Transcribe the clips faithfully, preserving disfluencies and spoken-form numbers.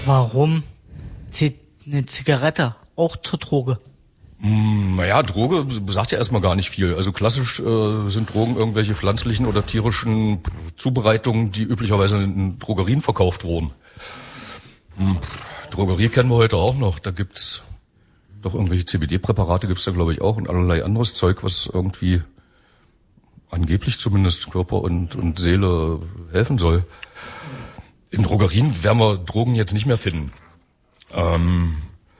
Warum zählt eine Zigarette auch zur Droge? Naja, Droge sagt ja erstmal gar nicht viel. Also klassisch äh, sind Drogen irgendwelche pflanzlichen oder tierischen Zubereitungen, die üblicherweise in Drogerien verkauft wurden. Hm. Drogerie kennen wir heute auch noch. Da gibt's doch irgendwelche C B D-Präparate, gibt's da glaube ich auch, und allerlei anderes Zeug, was irgendwie angeblich zumindest Körper und, und Seele helfen soll. In Drogerien werden wir Drogen jetzt nicht mehr finden. Ähm,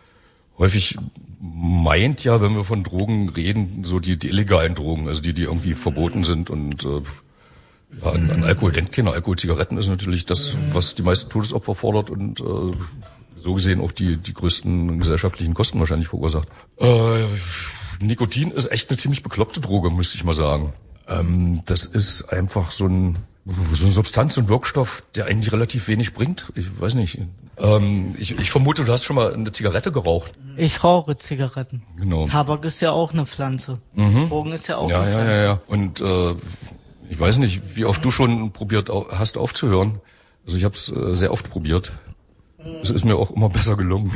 häufig meint ja, wenn wir von Drogen reden, so die, die illegalen Drogen, also die, die irgendwie verboten sind. Und äh, ja, an, an Alkohol denkt keiner. Alkohol, Zigaretten ist natürlich das, was die meisten Todesopfer fordert und äh, so gesehen auch die, die größten gesellschaftlichen Kosten wahrscheinlich verursacht. Äh, Nikotin ist echt eine ziemlich bekloppte Droge, müsste ich mal sagen. Ähm, das ist einfach so ein so eine Substanz und Wirkstoff, der eigentlich relativ wenig bringt. Ich weiß nicht. Ähm, ich, ich vermute, du hast schon mal eine Zigarette geraucht. Ich rauche Zigaretten. Genau. Tabak ist ja auch eine Pflanze. Mhm. Drogen ist ja auch ja, eine ja, Pflanze. Ja, ja. Und äh, ich weiß nicht, wie oft du schon probiert hast aufzuhören. Also ich habe es äh, sehr oft probiert. Es ist mir auch immer besser gelungen.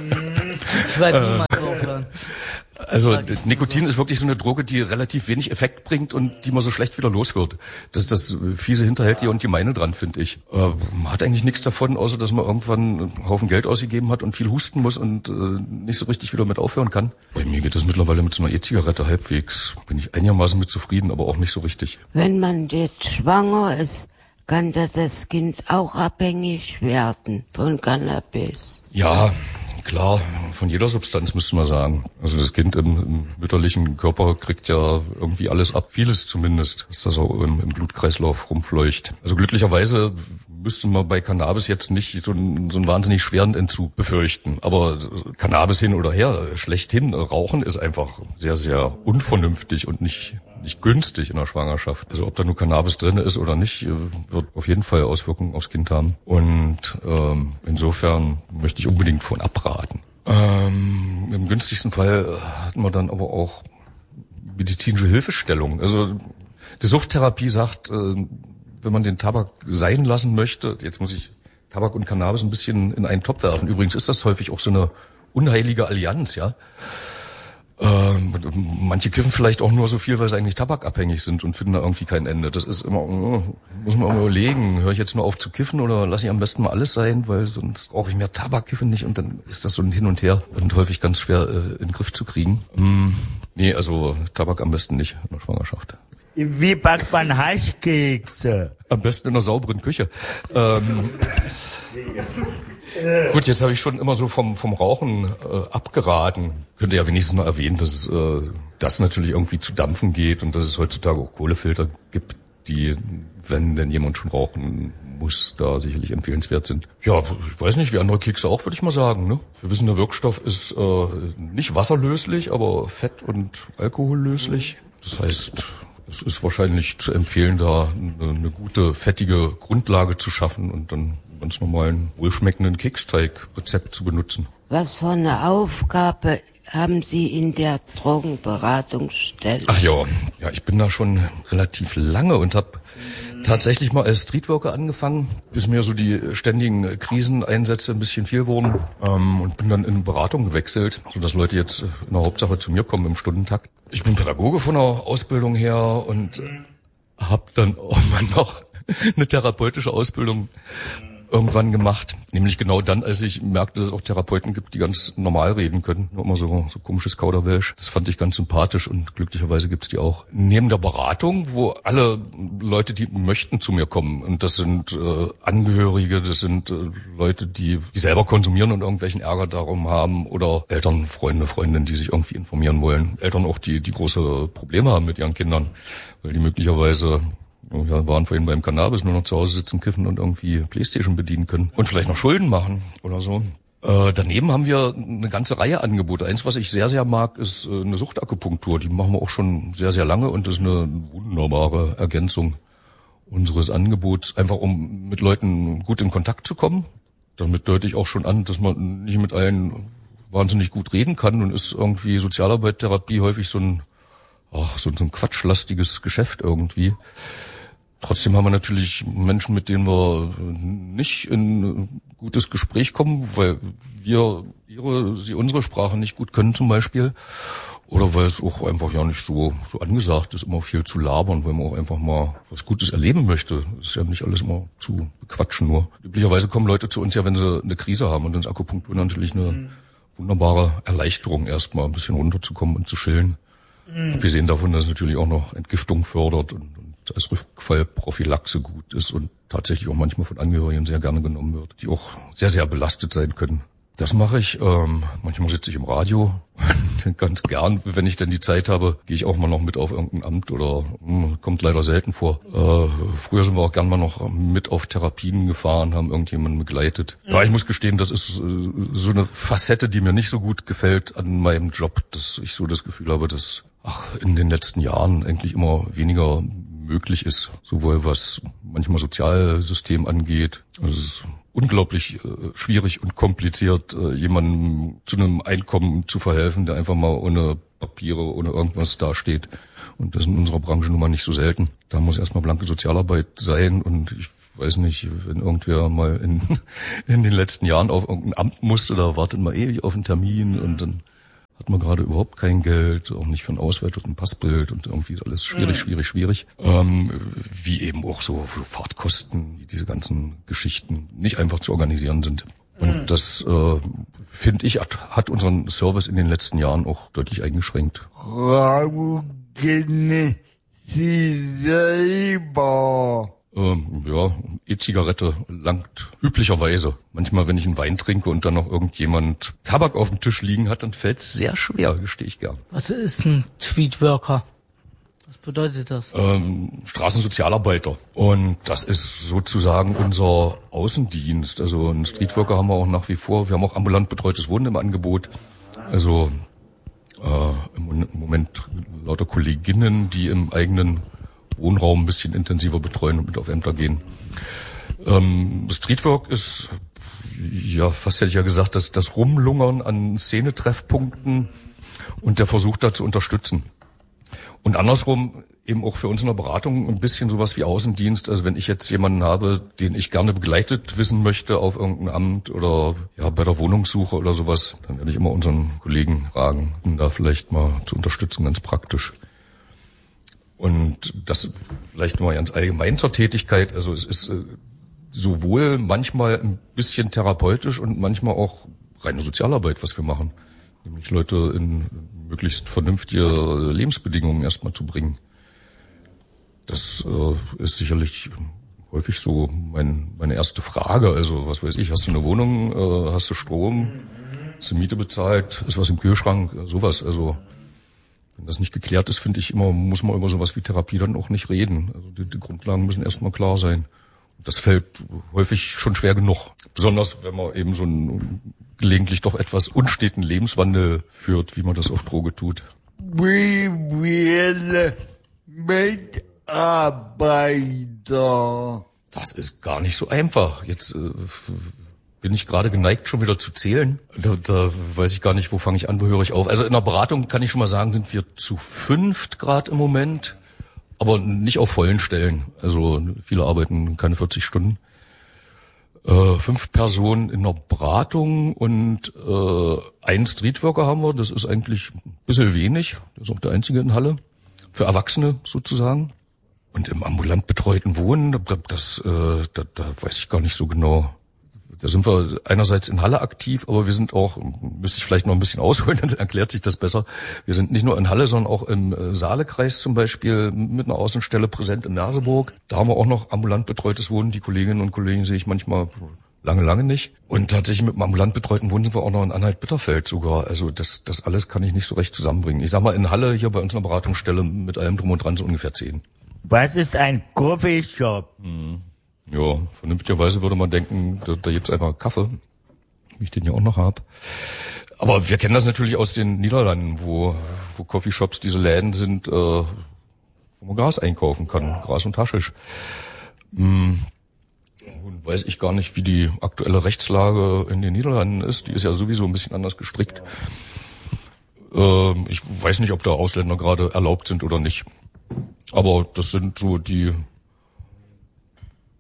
Ich werde niemals aufhören. Also Nikotin ist wirklich so eine Droge, die relativ wenig Effekt bringt und die man so schlecht wieder los wird. Das ist das fiese Hinterhältige und Gemeine dran, finde ich. Äh, man hat eigentlich nichts davon, außer dass man irgendwann einen Haufen Geld ausgegeben hat und viel husten muss und äh, nicht so richtig wieder mit aufhören kann. Bei mir geht das mittlerweile mit so einer E-Zigarette halbwegs. Bin ich einigermaßen mit zufrieden, aber auch nicht so richtig. Wenn man jetzt schwanger ist, kann das Kind auch abhängig werden von Cannabis? Ja, klar, von jeder Substanz müsste man sagen. Also das Kind im, im mütterlichen Körper kriegt ja irgendwie alles ab, vieles zumindest, dass das auch im, im Blutkreislauf rumfleucht. Also glücklicherweise müsste man bei Cannabis jetzt nicht so einen, so einen wahnsinnig schweren Entzug befürchten. Aber Cannabis hin oder her, schlechthin, Rauchen ist einfach sehr, sehr unvernünftig und nicht nicht günstig in der Schwangerschaft. Also ob da nur Cannabis drin ist oder nicht, wird auf jeden Fall Auswirkungen aufs Kind haben. Und ähm, insofern möchte ich unbedingt von abraten. Ähm, im günstigsten Fall hat man dann aber auch medizinische Hilfestellung. Also die Suchttherapie sagt, äh, wenn man den Tabak sein lassen möchte, jetzt muss ich Tabak und Cannabis ein bisschen in einen Topf werfen. Übrigens ist das häufig auch so eine unheilige Allianz, ja. Ähm, manche kiffen vielleicht auch nur so viel, weil sie eigentlich tabakabhängig sind und finden da irgendwie kein Ende. Das ist immer, muss man immer überlegen, höre ich jetzt nur auf zu kiffen oder lasse ich am besten mal alles sein, weil sonst brauche ich mehr Tabak, kiffen nicht, und dann ist das so ein Hin und Her und häufig ganz schwer äh, in den Griff zu kriegen. Hm, nee, also Tabak am besten nicht in der Schwangerschaft. Wie backt man Haschkekse? Am besten in einer sauberen Küche. Ähm, Gut, jetzt habe ich schon immer so vom vom Rauchen äh, abgeraten. Könnte ja wenigstens mal erwähnen, dass äh, das natürlich irgendwie zu dampfen geht und dass es heutzutage auch Kohlefilter gibt, die, wenn denn jemand schon rauchen muss, da sicherlich empfehlenswert sind. Ja, ich weiß nicht, wie andere Kekse auch, würde ich mal sagen. Ne? Wir wissen, der Wirkstoff ist äh, nicht wasserlöslich, aber fett- und alkohollöslich. Das heißt, es ist wahrscheinlich zu empfehlen, da eine, eine gute, fettige Grundlage zu schaffen und dann ganz normalen, wohlschmeckenden Keksteig-Rezept zu benutzen. Was für eine Aufgabe haben Sie in der Drogenberatungsstelle? Ach ja, ja, ich bin da schon relativ lange und habe tatsächlich mal als Streetworker angefangen, bis mir so die ständigen Kriseneinsätze ein bisschen viel wurden, ähm, und bin dann in Beratung gewechselt, sodass Leute jetzt in der Hauptsache zu mir kommen im Stundentakt. Ich bin Pädagoge von der Ausbildung her und habe dann irgendwann noch eine therapeutische Ausbildung irgendwann gemacht, nämlich genau dann, als ich merkte, dass es auch Therapeuten gibt, die ganz normal reden können, nur immer so so komisches Kauderwelsch. Das fand ich ganz sympathisch und glücklicherweise gibt's die auch. Neben der Beratung, wo alle Leute, die möchten, zu mir kommen, und das sind äh, Angehörige, das sind äh, Leute, die die selber konsumieren und irgendwelchen Ärger darum haben, oder Eltern, Freunde, Freundinnen, die sich irgendwie informieren wollen. Eltern auch, die die große Probleme haben mit ihren Kindern, weil die möglicherweise ja, waren vorhin beim Cannabis, nur noch zu Hause sitzen, kiffen und irgendwie Playstation bedienen können und vielleicht noch Schulden machen oder so. Äh, daneben haben wir eine ganze Reihe Angebote. Eins, was ich sehr, sehr mag, ist äh, eine Suchtakupunktur. Die machen wir auch schon sehr, sehr lange und das ist eine wunderbare Ergänzung unseres Angebots, einfach um mit Leuten gut in Kontakt zu kommen. Damit deute ich auch schon an, dass man nicht mit allen wahnsinnig gut reden kann, und ist irgendwie Sozialarbeit, Therapie häufig so ein, ach, so ein quatschlastiges Geschäft irgendwie. Trotzdem haben wir natürlich Menschen, mit denen wir nicht in gutes Gespräch kommen, weil wir ihre, sie unsere Sprache nicht gut können zum Beispiel. Oder weil es auch einfach ja nicht so so angesagt ist, immer viel zu labern, weil man auch einfach mal was Gutes erleben möchte. Das ist ja nicht alles immer zu bequatschen nur. Üblicherweise kommen Leute zu uns ja, wenn sie eine Krise haben. Und dann ist Akupunktur natürlich eine mhm. wunderbare Erleichterung, erstmal ein bisschen runterzukommen und zu chillen. Mhm. Abgesehen davon, dass es natürlich auch noch Entgiftung fördert und, und als Rückfallprophylaxe gut ist und tatsächlich auch manchmal von Angehörigen sehr gerne genommen wird, die auch sehr, sehr belastet sein können. Das mache ich. Ähm, manchmal sitze ich im Radio. Ganz gern, wenn ich denn die Zeit habe, gehe ich auch mal noch mit auf irgendein Amt oder mh, kommt leider selten vor. Äh, früher sind wir auch gern mal noch mit auf Therapien gefahren, haben irgendjemanden begleitet. Ja, ich muss gestehen, das ist äh, so eine Facette, die mir nicht so gut gefällt an meinem Job, dass ich so das Gefühl habe, dass ach in den letzten Jahren eigentlich immer weniger möglich ist, sowohl was manchmal Sozialsystem angeht. Also es ist unglaublich äh, schwierig und kompliziert, äh, jemandem zu einem Einkommen zu verhelfen, der einfach mal ohne Papiere, ohne irgendwas dasteht. Und das ist in unserer Branche nun mal nicht so selten. Da muss erstmal blanke Sozialarbeit sein und ich weiß nicht, wenn irgendwer mal in, in den letzten Jahren auf irgendein Amt musste, da wartet man ewig auf einen Termin und dann hat man gerade überhaupt kein Geld, auch nicht für ein Ausweis und ein Passbild und irgendwie ist alles schwierig, schwierig, schwierig. Ähm, wie eben auch so Fahrtkosten, wie diese ganzen Geschichten nicht einfach zu organisieren sind. Und das, äh, finde ich, hat, hat unseren Service in den letzten Jahren auch deutlich eingeschränkt. Rauchen Sie selber? Ähm, ja, E-Zigarette langt üblicherweise. Manchmal, wenn ich einen Wein trinke und dann noch irgendjemand Tabak auf dem Tisch liegen hat, dann fällt es sehr schwer, gestehe ich gern. Was ist ein Streetworker? Was bedeutet das? Ähm, Straßensozialarbeiter. Und das ist sozusagen unser Außendienst. Also einen Streetworker haben wir auch nach wie vor. Wir haben auch ambulant betreutes Wohnen im Angebot. Also äh, im Moment lauter Kolleginnen, die im eigenen Wohnraum ein bisschen intensiver betreuen und mit auf Ämter gehen. Ähm, Streetwork ist, ja, fast hätte ich ja gesagt, das, das Rumlungern an Szenetreffpunkten und der Versuch da zu unterstützen. Und andersrum eben auch für uns in der Beratung ein bisschen sowas wie Außendienst. Also wenn ich jetzt jemanden habe, den ich gerne begleitet wissen möchte auf irgendein Amt oder ja bei der Wohnungssuche oder sowas, dann werde ich immer unseren Kollegen fragen, um da vielleicht mal zu unterstützen, ganz praktisch. Und das vielleicht mal ganz allgemein zur Tätigkeit. Also es ist äh, sowohl manchmal ein bisschen therapeutisch und manchmal auch reine Sozialarbeit, was wir machen. Nämlich Leute in möglichst vernünftige Lebensbedingungen erstmal zu bringen. Das äh, ist sicherlich häufig so mein, meine erste Frage. Also was weiß ich, hast du eine Wohnung, äh, hast du Strom, hast du Miete bezahlt, ist was im Kühlschrank, sowas. Also wenn das nicht geklärt ist, finde ich immer, muss man über sowas wie Therapie dann auch nicht reden. Also die, die Grundlagen müssen erstmal klar sein. Und das fällt häufig schon schwer genug. Besonders wenn man eben so einen gelegentlich doch etwas unsteten Lebenswandel führt, wie man das auf Droge tut. Wie viele Mitarbeiter? Das ist gar nicht so einfach. Jetzt äh, bin ich gerade geneigt, schon wieder zu zählen. Da, da weiß ich gar nicht, wo fange ich an, wo höre ich auf. Also in der Beratung kann ich schon mal sagen, sind wir zu fünft gerade im Moment, aber nicht auf vollen Stellen. Also viele arbeiten keine vierzig Stunden. Äh, fünf Personen in der Beratung und äh, einen Streetworker haben wir. Das ist eigentlich ein bisschen wenig. Das ist auch der einzige in Halle. Für Erwachsene sozusagen. Und im ambulant betreuten Wohnen, das, das, äh, da, da weiß ich gar nicht so genau. Da sind wir einerseits in Halle aktiv, aber wir sind auch, müsste ich vielleicht noch ein bisschen ausholen, dann erklärt sich das besser. Wir sind nicht nur in Halle, sondern auch im Saalekreis zum Beispiel mit einer Außenstelle präsent in Merseburg. Da haben wir auch noch ambulant betreutes Wohnen. Die Kolleginnen und Kollegen sehe ich manchmal lange, lange nicht. Und tatsächlich mit dem ambulant betreuten Wohnen sind wir auch noch in Anhalt-Bitterfeld sogar. Also das, das alles kann ich nicht so recht zusammenbringen. Ich sag mal, in Halle hier bei uns in der Beratungsstelle mit allem drum und dran so ungefähr zehn. Was ist ein Coffeeshop? Hm. Ja, vernünftigerweise würde man denken, da, da gibt's einfach Kaffee, wie ich den ja auch noch hab. Aber wir kennen das natürlich aus den Niederlanden, wo, wo Coffeeshops diese Läden sind, äh, wo man Gras einkaufen kann, Gras und Haschisch. Hm. Und weiß ich gar nicht, wie die aktuelle Rechtslage in den Niederlanden ist. Die ist ja sowieso ein bisschen anders gestrickt. Äh, ich weiß nicht, ob da Ausländer gerade erlaubt sind oder nicht. Aber das sind so die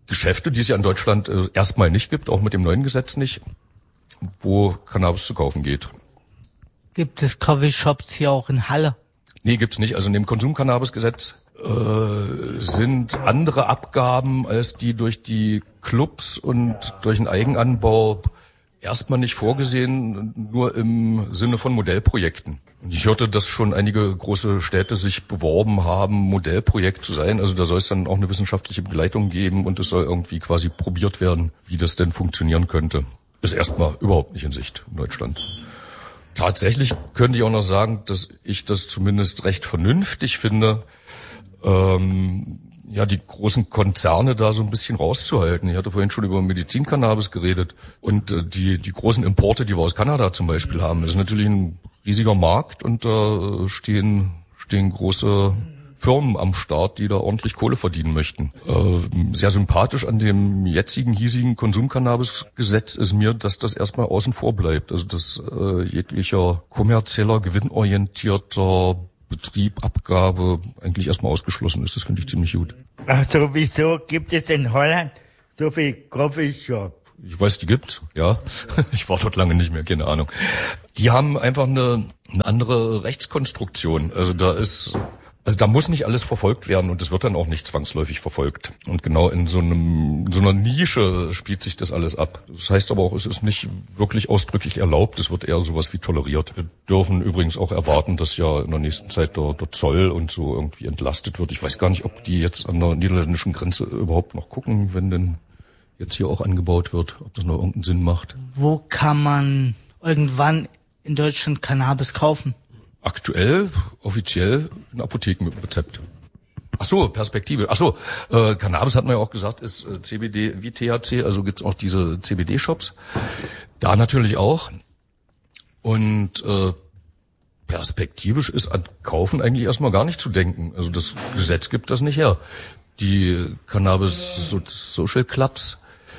Geschäfte, die es ja in Deutschland äh, erstmal nicht gibt, auch mit dem neuen Gesetz nicht, wo Cannabis zu kaufen geht. Gibt es Coffeeshops hier auch in Halle? Nee, gibt's nicht. Also in dem Konsumcannabisgesetz äh, sind andere Abgaben als die durch die Clubs und durch den Eigenanbau erstmal nicht vorgesehen, nur im Sinne von Modellprojekten. Und ich hörte, dass schon einige große Städte sich beworben haben, Modellprojekt zu sein. Also da soll es dann auch eine wissenschaftliche Begleitung geben und es soll irgendwie quasi probiert werden, wie das denn funktionieren könnte. Ist erstmal überhaupt nicht in Sicht in Deutschland. Tatsächlich könnte ich auch noch sagen, dass ich das zumindest recht vernünftig finde, ähm, ja, die großen Konzerne da so ein bisschen rauszuhalten. Ich hatte vorhin schon über Medizincannabis geredet und äh, die die großen Importe, die wir aus Kanada zum Beispiel haben, das ist natürlich ein riesiger Markt und da äh, stehen stehen große Firmen am Start, die da ordentlich Kohle verdienen möchten. Äh, sehr sympathisch an dem jetzigen hiesigen Konsumcannabisgesetz ist mir, dass das erstmal außen vor bleibt. Also dass äh, jeglicher kommerzieller, gewinnorientierter Betrieb, Abgabe eigentlich erstmal ausgeschlossen ist. Das finde ich ziemlich gut. Ach so, wieso gibt es in Holland so viel Coffeeshop? Ich weiß, die gibt's, ja. Ich war dort lange nicht mehr, keine Ahnung. Die haben einfach eine, eine andere Rechtskonstruktion. Also da ist, also da muss nicht alles verfolgt werden und es wird dann auch nicht zwangsläufig verfolgt. Und genau in so einem, in so einer Nische spielt sich das alles ab. Das heißt aber auch, es ist nicht wirklich ausdrücklich erlaubt. Es wird eher sowas wie toleriert. Wir dürfen übrigens auch erwarten, dass ja in der nächsten Zeit der, der Zoll und so irgendwie entlastet wird. Ich weiß gar nicht, ob die jetzt an der niederländischen Grenze überhaupt noch gucken, wenn denn jetzt hier auch angebaut wird, ob das noch irgendeinen Sinn macht. Wo kann man irgendwann in Deutschland Cannabis kaufen? Aktuell, offiziell in Apotheken mit Rezept. Ach so, Perspektive. Ach so, äh, Cannabis hat man ja auch gesagt, ist äh, C B D wie T H C, also gibt's auch diese C B D-Shops. Da natürlich auch. Und äh, perspektivisch ist an Kaufen eigentlich erstmal gar nicht zu denken. Also das Gesetz gibt das nicht her. Die Cannabis-Social Clubs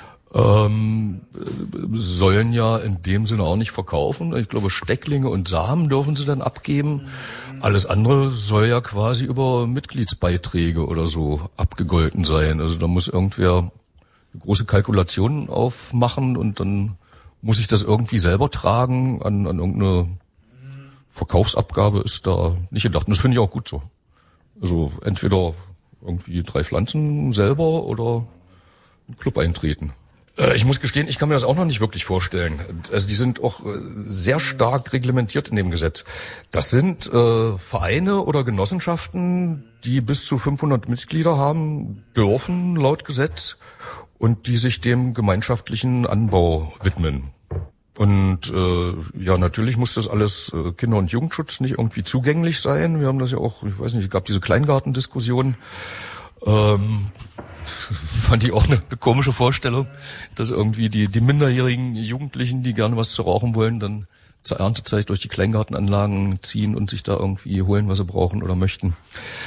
ähm, sollen ja in dem Sinne auch nicht verkaufen. Ich glaube, Stecklinge und Samen dürfen sie dann abgeben. Alles andere soll ja quasi über Mitgliedsbeiträge oder so abgegolten sein. Also da muss irgendwer große Kalkulationen aufmachen und dann muss ich das irgendwie selber tragen. An, an irgendeine Verkaufsabgabe ist da nicht gedacht. Und das finde ich auch gut so. Also entweder irgendwie drei Pflanzen selber oder einen Club eintreten. Ich muss gestehen, ich kann mir das auch noch nicht wirklich vorstellen. Also die sind auch sehr stark reglementiert in dem Gesetz. Das sind äh, Vereine oder Genossenschaften, die bis zu fünfhundert Mitglieder haben dürfen laut Gesetz und die sich dem gemeinschaftlichen Anbau widmen. Und äh, ja, natürlich muss das alles äh, Kinder- und Jugendschutz nicht irgendwie zugänglich sein. Wir haben das ja auch, ich weiß nicht, es gab diese Kleingartendiskussion. Ähm, fand ich auch eine, eine komische Vorstellung, dass irgendwie die, die minderjährigen Jugendlichen, die gerne was zu rauchen wollen, dann zur Erntezeit durch die Kleingartenanlagen ziehen und sich da irgendwie holen, was sie brauchen oder möchten.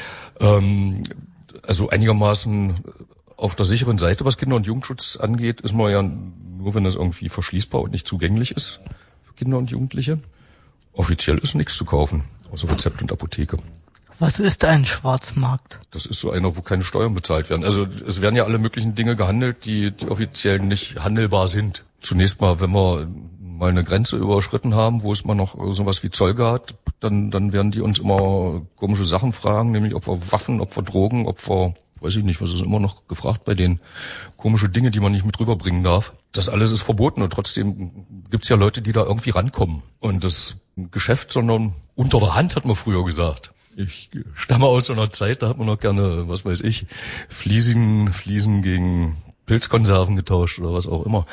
Ähm, also einigermaßen auf der sicheren Seite, was Kinder- und Jugendschutz angeht, ist man ja nur, wenn das irgendwie verschließbar und nicht zugänglich ist für Kinder und Jugendliche. Offiziell ist nichts zu kaufen, außer Rezept und Apotheke. Was ist ein Schwarzmarkt? Das ist so einer, wo keine Steuern bezahlt werden. Also es werden ja alle möglichen Dinge gehandelt, die, die offiziell nicht handelbar sind. Zunächst mal, wenn wir mal eine Grenze überschritten haben, wo es mal noch sowas wie Zoll gab, dann, dann werden die uns immer komische Sachen fragen, nämlich ob wir Waffen, ob wir Drogen, ob wir, weiß ich nicht, was ist immer noch gefragt bei denen, komische Dinge, die man nicht mit rüberbringen darf. Das alles ist verboten und trotzdem gibt's ja Leute, die da irgendwie rankommen. Und das Geschäft, sondern unter der Hand, hat man früher gesagt. Ich stamme aus so einer Zeit, da hat man noch gerne, was weiß ich, Fliesen, Fliesen gegen Pilzkonserven getauscht oder was auch immer.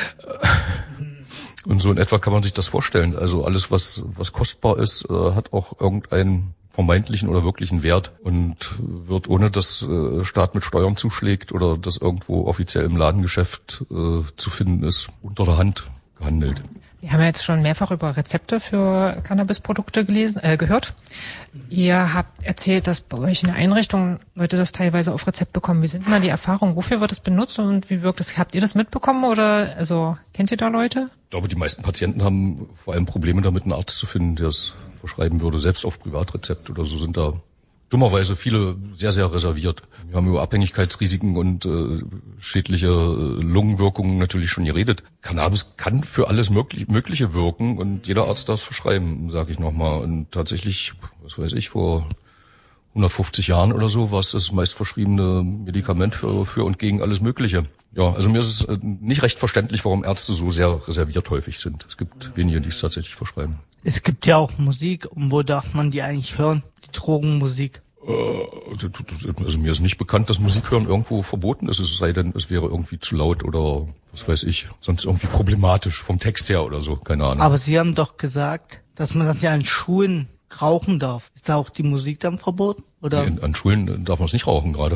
Und so in etwa kann man sich das vorstellen. Also alles, was was kostbar ist, hat auch irgendeinen vermeintlichen oder wirklichen Wert und wird, ohne dass äh, Staat mit Steuern zuschlägt oder das irgendwo offiziell im Ladengeschäft äh, zu finden ist, unter der Hand gehandelt. Wir haben ja jetzt schon mehrfach über Rezepte für Cannabisprodukte gelesen, äh, gehört. Ihr habt erzählt, dass bei euch in der Einrichtung Leute das teilweise auf Rezept bekommen. Wie sind denn da die Erfahrungen? Wofür wird es benutzt und wie wirkt es? Habt ihr das mitbekommen oder also kennt ihr da Leute? Ich glaube, die meisten Patienten haben vor allem Probleme damit, einen Arzt zu finden, der es verschreiben würde. Selbst auf Privatrezept oder so sind da dummerweise viele sehr, sehr reserviert. Wir haben über Abhängigkeitsrisiken und äh, schädliche äh, Lungenwirkungen natürlich schon geredet. Cannabis kann für alles möglich, Mögliche wirken und jeder Arzt darf es verschreiben, sage ich nochmal. Und tatsächlich, was weiß ich, vor hundertfünfzig Jahren oder so war es das meistverschriebene Medikament für, für und gegen alles Mögliche. Ja, also mir ist es nicht recht verständlich, warum Ärzte so sehr reserviert häufig sind. Es gibt wenige, die es tatsächlich verschreiben. Es gibt ja auch Musik, und wo darf man die eigentlich hören? Die Drogenmusik. Also mir ist nicht bekannt, dass Musik hören irgendwo verboten ist, es sei denn, es wäre irgendwie zu laut oder was weiß ich, sonst irgendwie problematisch vom Text her oder so, keine Ahnung. Aber Sie haben doch gesagt, dass man das ja an Schulen rauchen darf. Ist da auch die Musik dann verboten? Oder? Nee, an Schulen darf man es nicht rauchen gerade.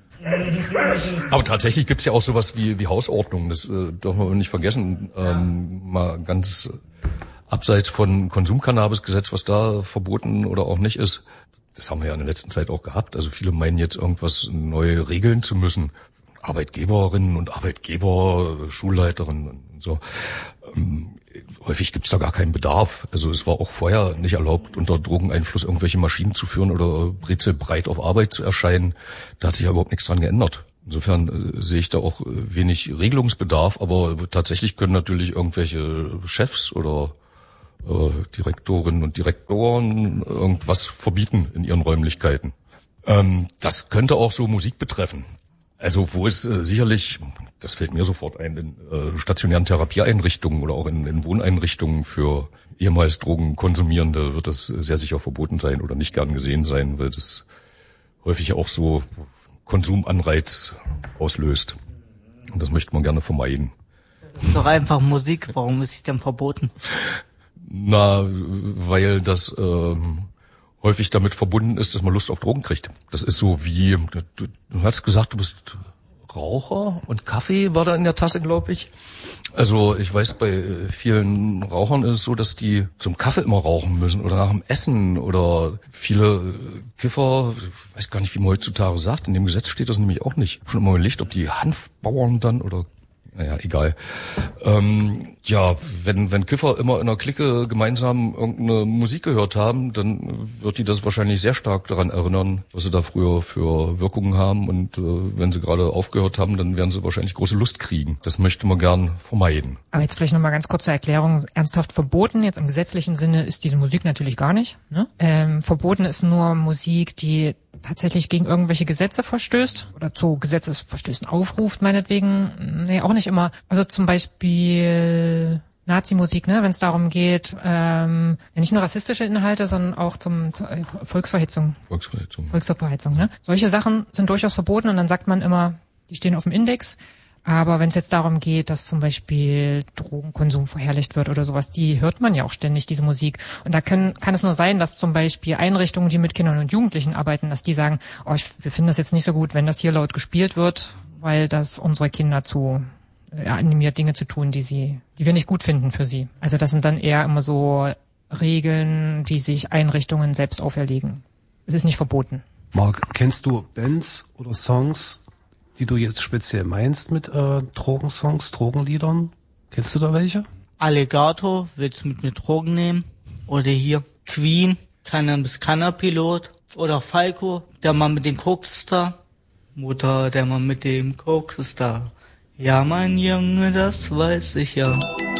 Aber tatsächlich gibt's ja auch sowas wie, wie Hausordnung, das äh, dürfen wir nicht vergessen. Ähm, mal ganz abseits von Konsumcannabisgesetz, was da verboten oder auch nicht ist, das haben wir ja in der letzten Zeit auch gehabt. Also viele meinen jetzt irgendwas neu regeln zu müssen. Arbeitgeberinnen und Arbeitgeber, Schulleiterinnen und so. Ähm, häufig gibt's da gar keinen Bedarf. Also es war auch vorher nicht erlaubt, unter Drogeneinfluss irgendwelche Maschinen zu führen oder brezelbreit auf Arbeit zu erscheinen. Da hat sich ja überhaupt nichts dran geändert. Insofern äh, sehe ich da auch äh, wenig Regelungsbedarf, aber tatsächlich können natürlich irgendwelche Chefs oder äh, Direktorinnen und Direktoren irgendwas verbieten in ihren Räumlichkeiten. Ähm, das könnte auch so Musik betreffen. Also wo es äh, sicherlich, das fällt mir sofort ein, in äh, stationären Therapieeinrichtungen oder auch in, in Wohneinrichtungen für ehemals Drogenkonsumierende wird das sehr sicher verboten sein oder nicht gern gesehen sein, weil das häufig auch so Konsumanreiz auslöst. Und das möchte man gerne vermeiden. Das ist doch einfach Musik. Warum ist sie denn verboten? Na, weil das ähm, häufig damit verbunden ist, dass man Lust auf Drogen kriegt. Das ist so wie, du, du hast gesagt, du bist Raucher und Kaffee war da in der Tasse, glaube ich. Also ich weiß, bei vielen Rauchern ist es so, dass die zum Kaffee immer rauchen müssen oder nach dem Essen oder viele Kiffer, ich weiß gar nicht, wie man heutzutage sagt, in dem Gesetz steht das nämlich auch nicht. Schon immer überlegt, ob die Hanfbauern dann oder naja, egal. Ähm, ja, wenn wenn Kiffer immer in einer Clique gemeinsam irgendeine Musik gehört haben, dann wird die das wahrscheinlich sehr stark daran erinnern, was sie da früher für Wirkungen haben. Und äh, wenn sie gerade aufgehört haben, dann werden sie wahrscheinlich große Lust kriegen. Das möchte man gern vermeiden. Aber jetzt vielleicht nochmal ganz kurz zur Erklärung. Ernsthaft verboten, jetzt im gesetzlichen Sinne, ist diese Musik natürlich gar nicht. Ne? Ähm, verboten ist nur Musik, die tatsächlich gegen irgendwelche Gesetze verstößt oder zu Gesetzesverstößen aufruft, meinetwegen. Nee, auch nicht immer. Also zum Beispiel Nazi-Musik, ne, wenn es darum geht, ähm, ja nicht nur rassistische Inhalte, sondern auch zum, zur äh, Volksverhetzung. Volksverhetzung. Volksverhetzung, ne? Solche Sachen sind durchaus verboten und dann sagt man immer, die stehen auf dem Index. Aber wenn es jetzt darum geht, dass zum Beispiel Drogenkonsum verherrlicht wird oder sowas, die hört man ja auch ständig, diese Musik. Und da kann, kann es nur sein, dass zum Beispiel Einrichtungen, die mit Kindern und Jugendlichen arbeiten, dass die sagen, oh, ich, wir finden das jetzt nicht so gut, wenn das hier laut gespielt wird, weil das unsere Kinder zu äh, animiert, Dinge zu tun, die sie, die wir nicht gut finden für sie. Also das sind dann eher immer so Regeln, die sich Einrichtungen selbst auferlegen. Es ist nicht verboten. Marc, kennst du Bands oder Songs, die du jetzt speziell meinst mit äh, Drogensongs, Drogenliedern? Kennst du da welche? Alligator, willst du mit mir Drogen nehmen? Oder hier Queen, Cannabis-Canna-Pilot. Oder Falco, der Mann mit dem Kokstar. Mutter, der Mann mit dem Kokstar. Ja, mein Junge, das weiß ich ja.